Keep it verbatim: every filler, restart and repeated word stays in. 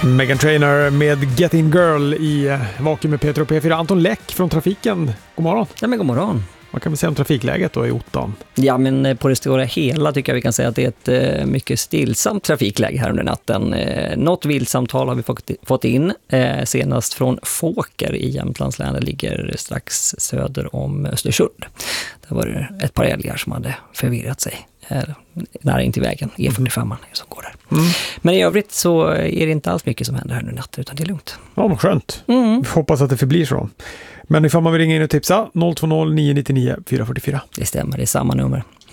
Meghan Trainor med Getting Girl i Vakuum med Peter och P fyra. Anton Läck från Trafiken. God morgon. Ja, men god morgon. Vad kan vi säga om trafikläget då i Ottan? Ja, men på det stora hela tycker jag vi kan säga att det är ett eh, mycket stillsamt trafikläge här under natten. Eh, något vildsamtal har vi fått, fått in, eh, senast från Fåker i Jämtlands län. Det ligger strax söder om Östersund. Där var det ett par älgar som hade förvirrat sig eh, nära in till vägen, E fyrtiofem som går där. Mm. Men i övrigt så är det inte alls mycket som händer här under natten, utan det är lugnt. Ja, vad skönt. Mm. Vi hoppas att det förblir så. Men ifall man vill ringa in och tipsa, noll två noll nio nio nio fyra fyra fyra. Det stämmer, det är samma nummer.